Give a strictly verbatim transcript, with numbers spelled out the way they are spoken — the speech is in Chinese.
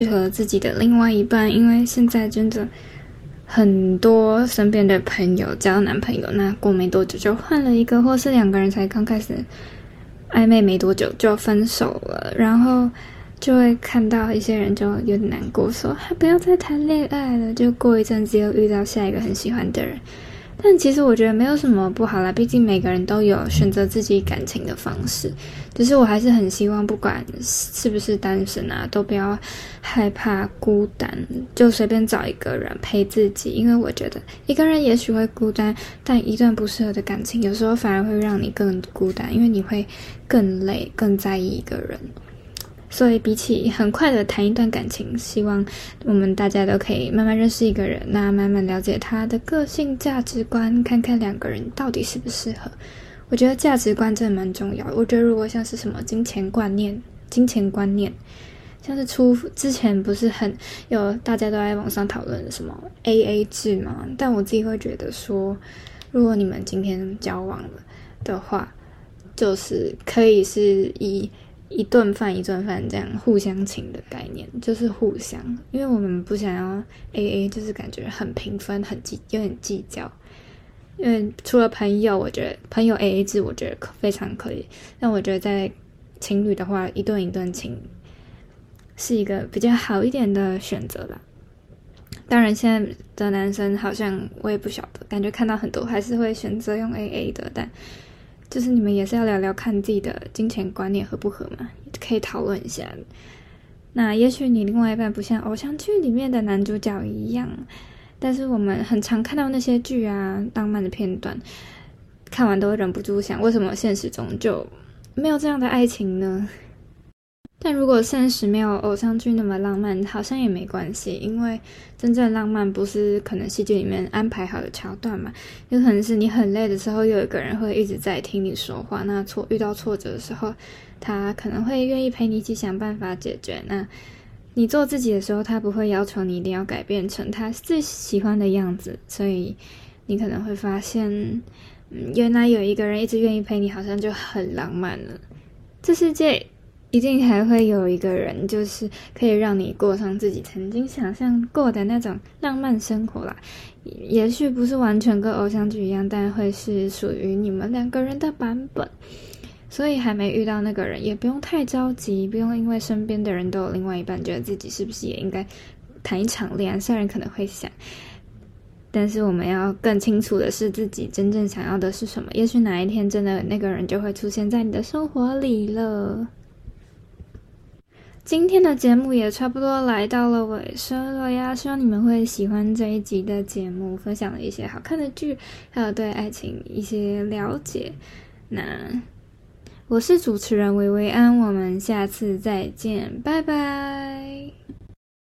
和自己的另外一半，因为现在真的很多身边的朋友交男朋友，那过没多久就换了一个，或是两个人才刚开始暧昧没多久就分手了，然后就会看到一些人就有点难过，说还不要再谈恋爱了，就过一阵子又遇到下一个很喜欢的人。但其实我觉得没有什么不好啦，毕竟每个人都有选择自己感情的方式。只是我还是很希望，不管是不是单身啊，都不要害怕孤单，就随便找一个人陪自己。因为我觉得一个人也许会孤单，但一段不适合的感情，有时候反而会让你更孤单，因为你会更累，更在意一个人。所以比起很快的谈一段感情，希望我们大家都可以慢慢认识一个人，那慢慢了解他的个性价值观，看看两个人到底适不适合。我觉得价值观真的蛮重要的。我觉得如果像是什么金钱观念金钱观念像是出之前不是很有大家都在网上讨论什么 A A 制嘛，但我自己会觉得说，如果你们今天交往了的话，就是可以是以一顿饭一顿饭这样互相请的概念，就是互相，因为我们不想要 A A， 就是感觉很平分，很计有点计较。因为除了朋友，我觉得朋友 A A 制我觉得非常可以，但我觉得在情侣的话，一顿一顿请是一个比较好一点的选择啦。当然现在的男生好像我也不晓得，感觉看到很多还是会选择用 A A 的，但就是你们也是要聊聊看自己的金钱观念合不合嘛，可以讨论一下。那也许你另外一半不像偶像剧里面的男主角一样，但是我们很常看到那些剧啊，浪漫的片段，看完都会忍不住想，为什么现实中就没有这样的爱情呢？但如果现实没有偶像剧那么浪漫，好像也没关系，因为真正浪漫不是可能戏剧里面安排好的桥段嘛，有可能是你很累的时候，有一个人会一直在听你说话，那挫遇到挫折的时候，他可能会愿意陪你一起想办法解决。那你做自己的时候，他不会要求你一定要改变成他最喜欢的样子，所以你可能会发现，嗯，原来有一个人一直愿意陪你，好像就很浪漫了。这世界一定还会有一个人，就是可以让你过上自己曾经想象过的那种浪漫生活啦。也许不是完全跟偶像剧一样，但会是属于你们两个人的版本。所以还没遇到那个人，也不用太着急，不用因为身边的人都有另外一半，觉得自己是不是也应该谈一场恋爱。虽然可能会想，但是我们要更清楚的是自己真正想要的是什么。也许哪一天真的那个人就会出现在你的生活里了。今天的节目也差不多来到了尾声了呀，希望你们会喜欢这一集的节目，分享了一些好看的剧，还有对爱情一些了解。那我是主持人维维安，我们下次再见，拜拜。